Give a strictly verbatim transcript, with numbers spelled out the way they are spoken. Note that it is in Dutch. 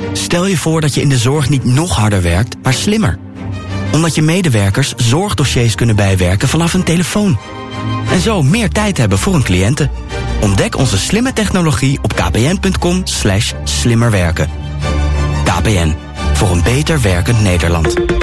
Stel je voor dat je in de zorg niet nog harder werkt, maar slimmer. Omdat je medewerkers zorgdossiers kunnen bijwerken vanaf een telefoon. En zo meer tijd hebben voor hun cliënten. Ontdek onze slimme technologie op kpn.com slash slimmerwerken. K P N, voor een beter werkend Nederland.